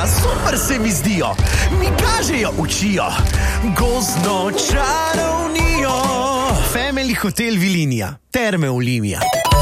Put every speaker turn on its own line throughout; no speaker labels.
mesta super se mi zdijo, mi kažejo, učijo, gozdno čarovnijo. Family Hotel Vilinija, Terme Olimija.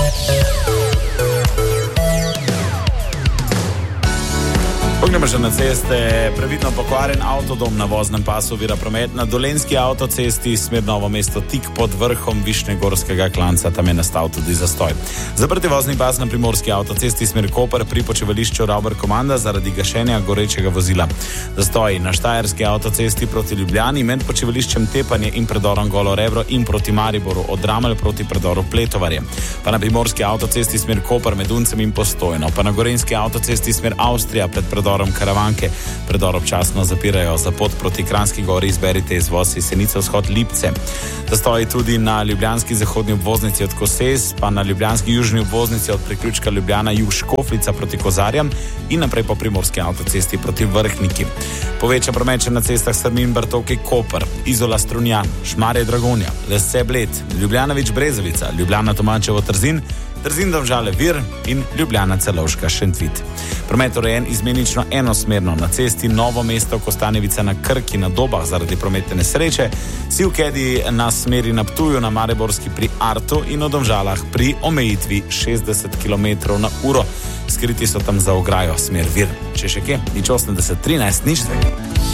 Pognemo še na ceste, previdno pokvarjen avtodom na voznem pasu ovira promet na Dolenjski avtocesti, smer Novo mesto, tik pod vrhom Višnjegorskega klanca, tam je nastal tudi zastoj. Zaprti vozni pas na Primorski avtocesti smer Koper pri počivališču Ravber Komanda zaradi gašenja gorečega vozila. Zastoj na Štajerski avtocesti proti Ljubljani med počivališčem Tepanje in predorom Golo Rebro in proti Mariboru od Dramelj proti predoru Pletovarje. Pa na Primorski avtocesti smer Koper med Uncem in Postojno, pa na Gorenjski avtocesti smer Avstrija pred predorom Karavanke. Predor občasno zapirajo, za pot proti Kranjski gori izberite izvoz Jesenice vzhod Lipce. Zastoji tudi na ljubljanski zahodni obvoznici od Koses, pa na ljubljanski južni obvoznici od priključka Ljubljana jug Škofljica proti Kozarjam in naprej po Primorski avtocesti proti Vrhniki. Poveča promet na cestah Strmin, Bartovke, Koper, Izola, Strunjan, Šmarje, Dragonja, Lesce, Bled, Ljubljanović, Brezovica, Ljubljana, Tomačevo, Trzin, Trzin, Domžale, Vir in Ljubljana, Celovška, Šentvit. Promet urejen izmenično enosmerno na cesti Novo mesto, Kostanjevica na Krki na Dobah zaradi prometne nesreče, Sivkedi na smeri na Ptuju na Mariborski pri Artu in v Domžalah pri omejitvi 60 km/h. Skriti so tam za ograjo smer Vir. Če še kje, 080 13 02.